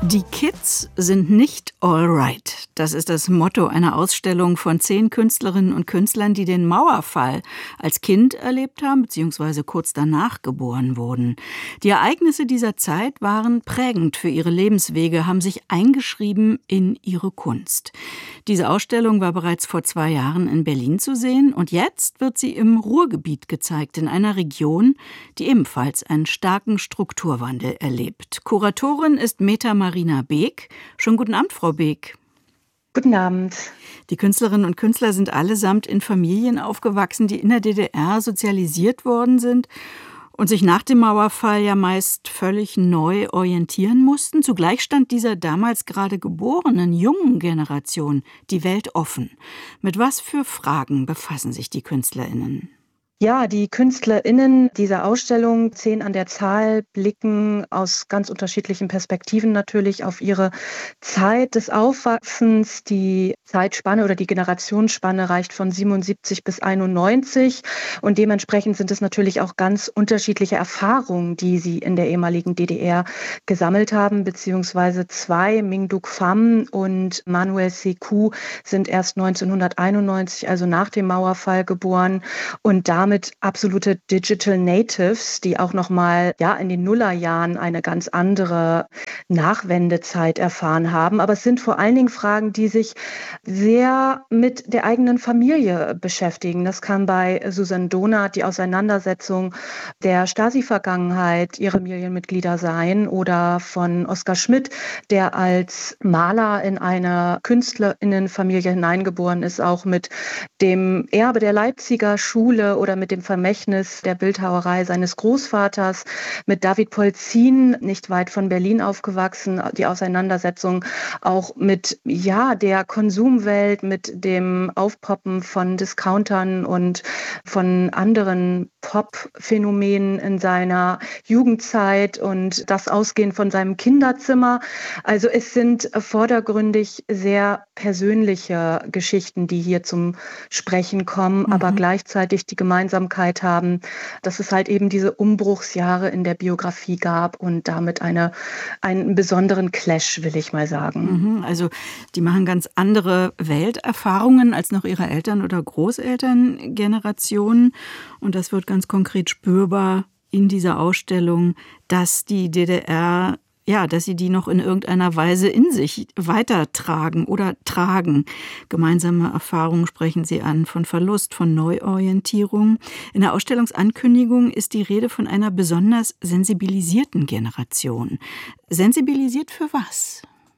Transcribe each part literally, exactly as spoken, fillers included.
Die Kids sind nicht all right. Das ist das Motto einer Ausstellung von zehn Künstlerinnen und Künstlern, die den Mauerfall als Kind erlebt haben bzw. kurz danach geboren wurden. Die Ereignisse dieser Zeit waren prägend für ihre Lebenswege, haben sich eingeschrieben in ihre Kunst. Diese Ausstellung war bereits vor zwei Jahren in Berlin zu sehen und jetzt wird sie im Ruhrgebiet gezeigt, in einer Region, die ebenfalls einen starken Strukturwandel erlebt. Kuratorin ist Meta Marina Beek. Schönen guten Abend, Frau Beek. Guten Abend. Die Künstlerinnen und Künstler sind allesamt in Familien aufgewachsen, die in der D D R sozialisiert worden sind und sich nach dem Mauerfall ja meist völlig neu orientieren mussten. Zugleich stand dieser damals gerade geborenen jungen Generation die Welt offen. Mit was für Fragen befassen sich die KünstlerInnen? Ja, die KünstlerInnen dieser Ausstellung, zehn an der Zahl, blicken aus ganz unterschiedlichen Perspektiven natürlich auf ihre Zeit des Aufwachsens. Die Zeitspanne oder die Generationsspanne reicht von siebenundsiebzig bis einundneunzig und dementsprechend sind es natürlich auch ganz unterschiedliche Erfahrungen, die sie in der ehemaligen D D R gesammelt haben, beziehungsweise zwei, Minh Duc Pham und Manuel Sekou, sind erst neunzehnhunderteinundneunzig, also nach dem Mauerfall, geboren und damit absolute Digital Natives, die auch nochmal ja, in den Nullerjahren eine ganz andere Nachwendezeit erfahren haben. Aber es sind vor allen Dingen Fragen, die sich sehr mit der eigenen Familie beschäftigen. Das kann bei Susan Donath die Auseinandersetzung der Stasi-Vergangenheit ihrer Familienmitglieder sein oder von Oskar Schmidt, der als Maler in eine KünstlerInnenfamilie hineingeboren ist, auch mit dem Erbe der Leipziger Schule oder mit dem Vermächtnis der Bildhauerei seines Großvaters, mit David Polzin, nicht weit von Berlin aufgewachsen, die Auseinandersetzung auch mit ja, der Konsumwelt, mit dem Aufpoppen von Discountern und von anderen Pop-Phänomenen in seiner Jugendzeit und das Ausgehen von seinem Kinderzimmer. Also es sind vordergründig sehr persönliche Geschichten, die hier zum Sprechen kommen, mhm. aber gleichzeitig die Gemeinsamkeit haben, dass es halt eben diese Umbruchsjahre in der Biografie gab und damit eine, einen besonderen Clash, will ich mal sagen. Mhm, also die machen ganz andere Welterfahrungen als noch ihre Eltern- oder Großelterngenerationen und das wird ganz konkret spürbar in dieser Ausstellung, dass die D D R Ja, dass sie die noch in irgendeiner Weise in sich weitertragen oder tragen. Gemeinsame Erfahrungen sprechen sie an, von Verlust, von Neuorientierung. In der Ausstellungsankündigung ist die Rede von einer besonders sensibilisierten Generation. Sensibilisiert für was?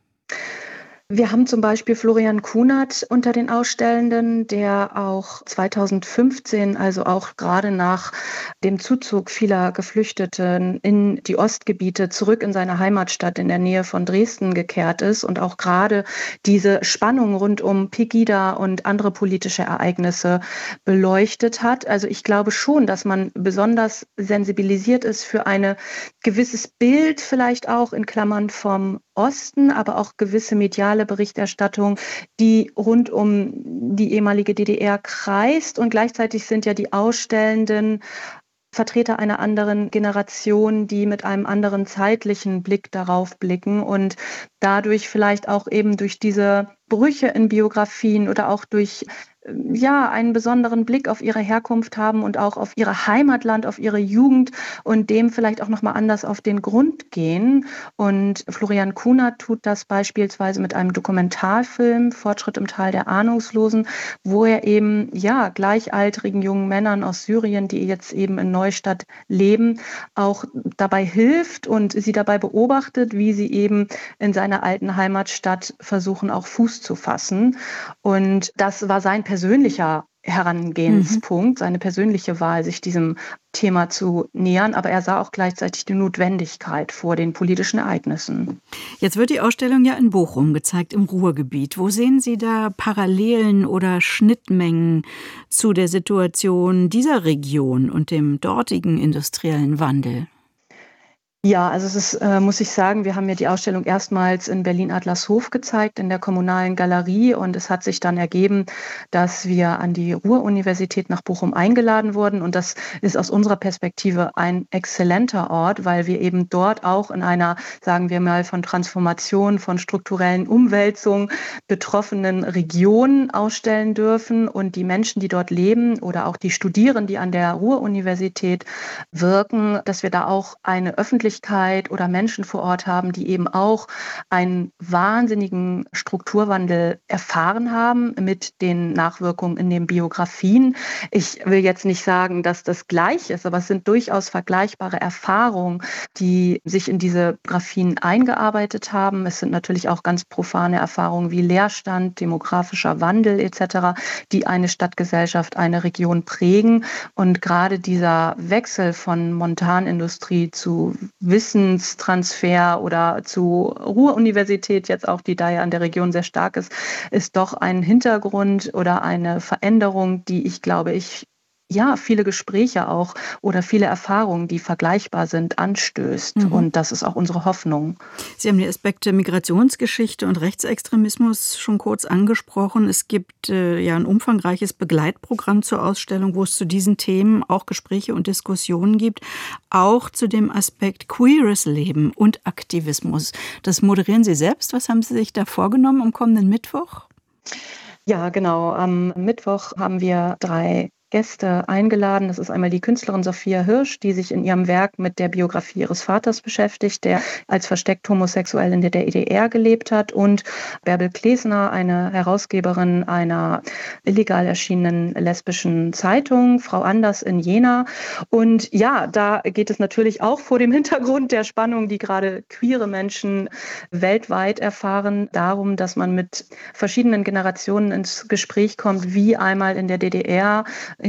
Wir haben zum Beispiel Florian Kunert unter den Ausstellenden, der auch zweitausendfünfzehn, also auch gerade nach dem Zuzug vieler Geflüchteten in die Ostgebiete zurück in seine Heimatstadt in der Nähe von Dresden gekehrt ist und auch gerade diese Spannung rund um Pegida und andere politische Ereignisse beleuchtet hat. Also ich glaube schon, dass man besonders sensibilisiert ist für ein gewisses Bild, vielleicht auch in Klammern vom Osten, aber auch gewisse mediale Berichterstattung, die rund um die ehemalige D D R kreist. Und gleichzeitig sind ja die Ausstellenden Vertreter einer anderen Generation, die mit einem anderen zeitlichen Blick darauf blicken und dadurch vielleicht auch eben durch diese Brüche in Biografien oder auch durch ja, einen besonderen Blick auf ihre Herkunft haben und auch auf ihr Heimatland, auf ihre Jugend und dem vielleicht auch nochmal anders auf den Grund gehen. Und Florian Kunert tut das beispielsweise mit einem Dokumentarfilm, Fortschritt im Tal der Ahnungslosen, wo er eben, ja, gleichaltrigen jungen Männern aus Syrien, die jetzt eben in Neustadt leben, auch dabei hilft und sie dabei beobachtet, wie sie eben in seiner alten Heimatstadt versuchen, auch Fuß zu fassen. Und das war sein persönlicher Herangehenspunkt, mhm. seine persönliche Wahl, sich diesem Thema zu nähern. Aber er sah auch gleichzeitig die Notwendigkeit vor den politischen Ereignissen. Jetzt wird die Ausstellung ja in Bochum gezeigt, im Ruhrgebiet. Wo sehen Sie da Parallelen oder Schnittmengen zu der Situation dieser Region und dem dortigen industriellen Wandel? Ja, also es ist, äh, muss ich sagen, wir haben ja die Ausstellung erstmals in Berlin-Adlershof gezeigt, in der kommunalen Galerie. Und es hat sich dann ergeben, dass wir an die Ruhr-Universität nach Bochum eingeladen wurden. Und das ist aus unserer Perspektive ein exzellenter Ort, weil wir eben dort auch in einer, sagen wir mal, von Transformation, von strukturellen Umwälzungen betroffenen Region ausstellen dürfen. Und die Menschen, die dort leben oder auch die Studierenden, die an der Ruhr-Universität wirken, dass wir da auch eine Öffentlichkeit oder Menschen vor Ort haben, die eben auch einen wahnsinnigen Strukturwandel erfahren haben mit den Nachwirkungen in den Biografien. Ich will jetzt nicht sagen, dass das gleich ist, aber es sind durchaus vergleichbare Erfahrungen, die sich in diese Biografien eingearbeitet haben. Es sind natürlich auch ganz profane Erfahrungen wie Leerstand, demografischer Wandel et cetera, die eine Stadtgesellschaft, eine Region prägen. Und gerade dieser Wechsel von Montanindustrie zu Wissenstransfer oder zu Ruhr-Universität jetzt auch, die da ja an der Region sehr stark ist, ist doch ein Hintergrund oder eine Veränderung, die ich glaube, ich ja, viele Gespräche auch oder viele Erfahrungen, die vergleichbar sind, anstößt. Mhm. Und das ist auch unsere Hoffnung. Sie haben die Aspekte Migrationsgeschichte und Rechtsextremismus schon kurz angesprochen. Es gibt äh, ja ein umfangreiches Begleitprogramm zur Ausstellung, wo es zu diesen Themen auch Gespräche und Diskussionen gibt. Auch zu dem Aspekt queeres Leben und Aktivismus. Das moderieren Sie selbst. Was haben Sie sich da vorgenommen am kommenden Mittwoch? Ja, genau. Am Mittwoch haben wir drei Gäste eingeladen. Das ist einmal die Künstlerin Sophia Hirsch, die sich in ihrem Werk mit der Biografie ihres Vaters beschäftigt, der als versteckt homosexuell in der D D R gelebt hat, und Bärbel Klesner, eine Herausgeberin einer illegal erschienenen lesbischen Zeitung, Frau Anders in Jena. Und ja, da geht es natürlich auch vor dem Hintergrund der Spannung, die gerade queere Menschen weltweit erfahren, darum, dass man mit verschiedenen Generationen ins Gespräch kommt, wie einmal in der D D R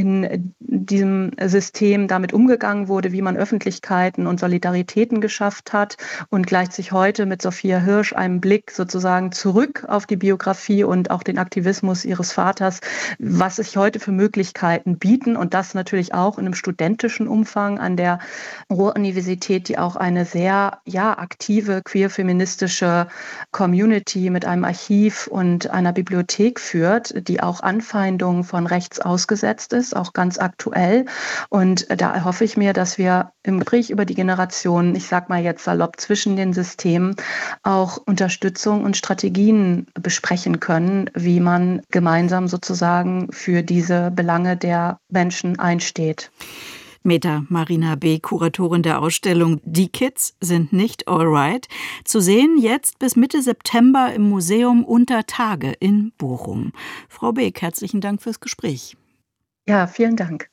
in diesem System damit umgegangen wurde, wie man Öffentlichkeiten und Solidaritäten geschafft hat, und gleichzeitig heute mit Sophia Hirsch einen Blick sozusagen zurück auf die Biografie und auch den Aktivismus ihres Vaters, was sich heute für Möglichkeiten bieten, und das natürlich auch in einem studentischen Umfang an der Ruhr-Universität, die auch eine sehr ja, aktive queer-feministische Community mit einem Archiv und einer Bibliothek führt, die auch Anfeindungen von rechts ausgesetzt ist, auch ganz aktuell. Und da erhoffe ich mir, dass wir im Gespräch über die Generationen, ich sag mal jetzt salopp, zwischen den Systemen auch Unterstützung und Strategien besprechen können, wie man gemeinsam sozusagen für diese Belange der Menschen einsteht. Meta Marina B., Kuratorin der Ausstellung Die Kids sind nicht alright. Zu sehen jetzt bis Mitte September im Museum Unter Tage in Bochum. Frau Beek, herzlichen Dank fürs Gespräch. Ja, vielen Dank.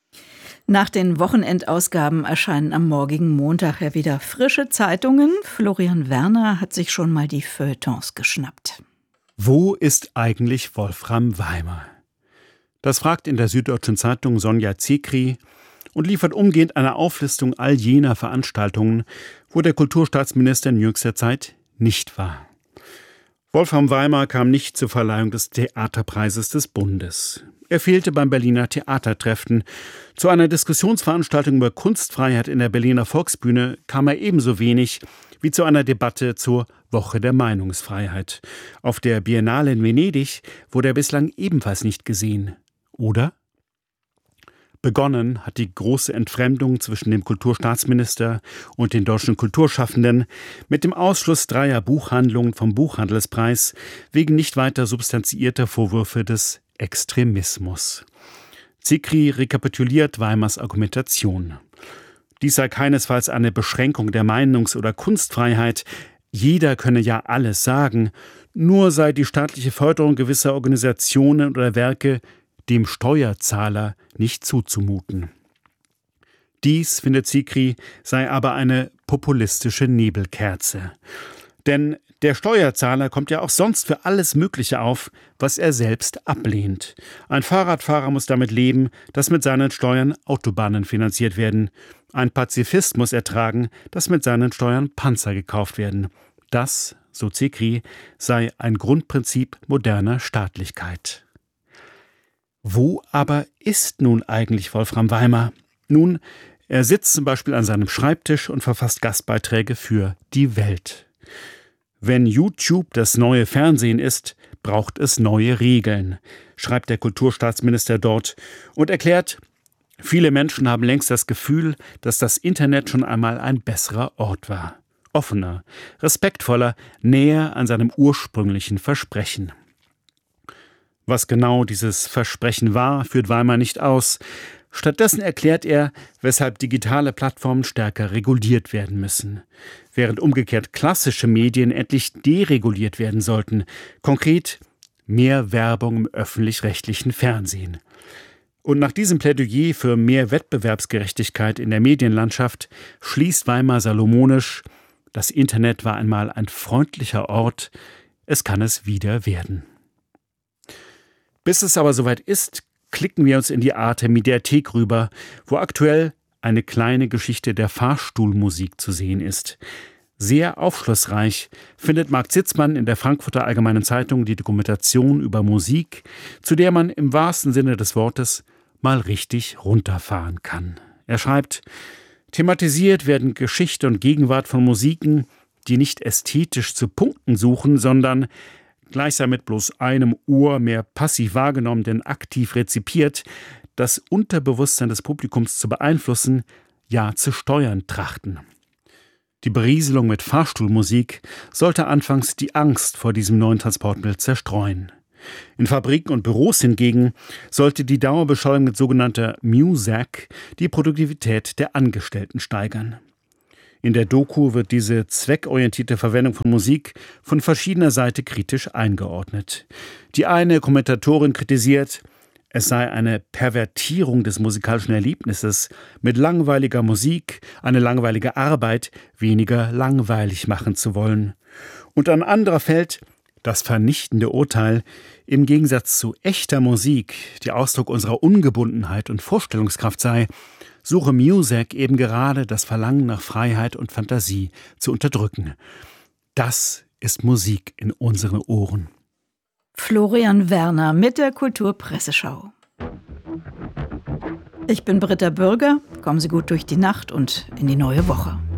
Nach den Wochenendausgaben erscheinen am morgigen Montag ja wieder frische Zeitungen. Florian Werner hat sich schon mal die Feuilletons geschnappt. Wo ist eigentlich Wolfram Weimer? Das fragt in der Süddeutschen Zeitung Sonja Zekri und liefert umgehend eine Auflistung all jener Veranstaltungen, wo der Kulturstaatsminister in jüngster Zeit nicht war. Wolfram Weimer kam nicht zur Verleihung des Theaterpreises des Bundes. Er fehlte beim Berliner Theatertreffen. Zu einer Diskussionsveranstaltung über Kunstfreiheit in der Berliner Volksbühne kam er ebenso wenig wie zu einer Debatte zur Woche der Meinungsfreiheit. Auf der Biennale in Venedig wurde er bislang ebenfalls nicht gesehen. Oder? Begonnen hat die große Entfremdung zwischen dem Kulturstaatsminister und den deutschen Kulturschaffenden mit dem Ausschluss dreier Buchhandlungen vom Buchhandelspreis wegen nicht weiter substanziierter Vorwürfe des Extremismus. Zekri rekapituliert Weimars Argumentation. Dies sei keinesfalls eine Beschränkung der Meinungs- oder Kunstfreiheit. Jeder könne ja alles sagen. Nur sei die staatliche Förderung gewisser Organisationen oder Werke dem Steuerzahler nicht zuzumuten. Dies, findet Zekri, sei aber eine populistische Nebelkerze. Denn der Steuerzahler kommt ja auch sonst für alles Mögliche auf, was er selbst ablehnt. Ein Fahrradfahrer muss damit leben, dass mit seinen Steuern Autobahnen finanziert werden. Ein Pazifist muss ertragen, dass mit seinen Steuern Panzer gekauft werden. Das, so Zekri, sei ein Grundprinzip moderner Staatlichkeit. Wo aber ist nun eigentlich Wolfram Weimer? Nun, Er sitzt zum Beispiel an seinem Schreibtisch und verfasst Gastbeiträge für Die Welt. Wenn YouTube das neue Fernsehen ist, braucht es neue Regeln, schreibt der Kulturstaatsminister dort und erklärt, viele Menschen haben längst das Gefühl, dass das Internet schon einmal ein besserer Ort war. Offener, respektvoller, näher an seinem ursprünglichen Versprechen. Was genau dieses Versprechen war, führt Weimar nicht aus. Stattdessen erklärt er, weshalb digitale Plattformen stärker reguliert werden müssen, während umgekehrt klassische Medien endlich dereguliert werden sollten. Konkret mehr Werbung im öffentlich-rechtlichen Fernsehen. Und nach diesem Plädoyer für mehr Wettbewerbsgerechtigkeit in der Medienlandschaft schließt Weimar salomonisch: Das Internet war einmal ein freundlicher Ort, es kann es wieder werden. Bis es aber soweit ist, klicken wir uns in die Arte-Mediathek rüber, wo aktuell eine kleine Geschichte der Fahrstuhlmusik zu sehen ist. Sehr aufschlussreich findet Marc Zitzmann in der Frankfurter Allgemeinen Zeitung die Dokumentation über Musik, zu der man im wahrsten Sinne des Wortes mal richtig runterfahren kann. Er schreibt: Thematisiert werden Geschichte und Gegenwart von Musiken, die nicht ästhetisch zu punkten suchen, sondern gleichsam mit bloß einem Ohr mehr passiv wahrgenommen denn aktiv rezipiert, das Unterbewusstsein des Publikums zu beeinflussen, ja zu steuern trachten. Die Berieselung mit Fahrstuhlmusik sollte anfangs die Angst vor diesem neuen Transportmittel zerstreuen. In Fabriken und Büros hingegen sollte die Dauerbeschallung mit sogenannter Muzak die Produktivität der Angestellten steigern. In der Doku wird diese zweckorientierte Verwendung von Musik von verschiedener Seite kritisch eingeordnet. Die eine Kommentatorin kritisiert, es sei eine Pervertierung des musikalischen Erlebnisses, mit langweiliger Musik eine langweilige Arbeit weniger langweilig machen zu wollen. Und an anderer fällt das vernichtende Urteil, im Gegensatz zu echter Musik, die Ausdruck unserer Ungebundenheit und Vorstellungskraft sei, suche Muzak eben gerade das Verlangen nach Freiheit und Fantasie zu unterdrücken. Das ist Musik in unseren Ohren. Florian Werner mit der Kulturpresseschau. Ich bin Britta Bürger. Kommen Sie gut durch die Nacht und in die neue Woche.